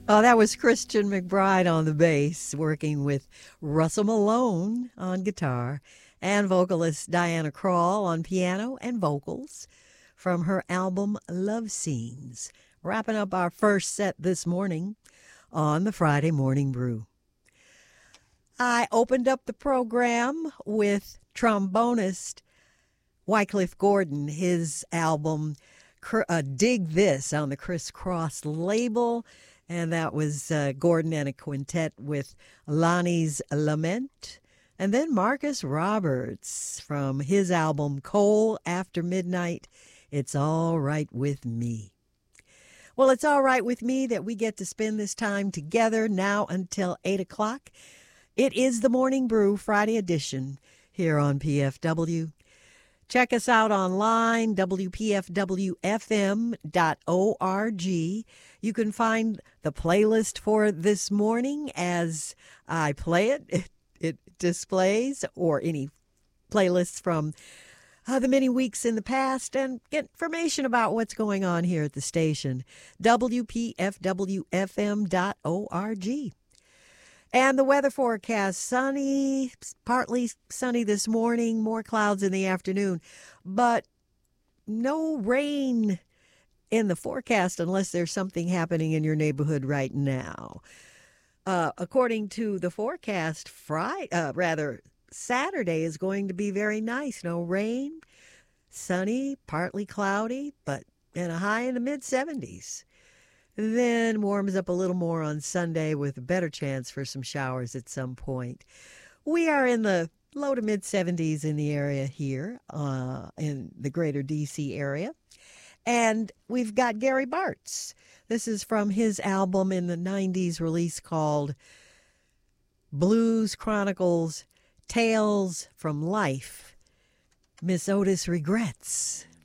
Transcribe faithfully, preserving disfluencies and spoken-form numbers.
Oh, that was Christian McBride on the bass, working with Russell Malone on guitar and vocalist Diana Krall on piano and vocals from her album Love Scenes. Wrapping up our first set this morning on the Friday Morning Brew. I opened up the program with trombonist Wycliffe Gordon, his album uh, Dig This on the Criss Cross label. And that was uh, Gordon and a quintet with Lonnie's Lament. And then Marcus Roberts from his album Coal After Midnight, It's All Right With Me. Well, it's all right with me that we get to spend this time together now until eight o'clock. It is the Morning Brew Friday edition here on P F W. Check us out online, W P F W F M dot org. You can find the playlist for this morning as I play it. It, it displays, or any playlists from uh, the many weeks in the past, and get information about what's going on here at the station, W P F W F M dot org. And the weather forecast, sunny, partly sunny this morning, more clouds in the afternoon, but no rain in the forecast unless there's something happening in your neighborhood right now. Uh, according to the forecast, Friday, uh, rather, Saturday is going to be very nice. No rain, sunny, partly cloudy, but and a high in the mid seventies. Then warms up a little more on Sunday with a better chance for some showers at some point. We are in the low to mid seventies in the area here, uh, in the greater D C area. And we've got Gary Bartz. This is from his album in the nineties release called Blues Chronicles, Tales from Life. Miss Otis Regrets.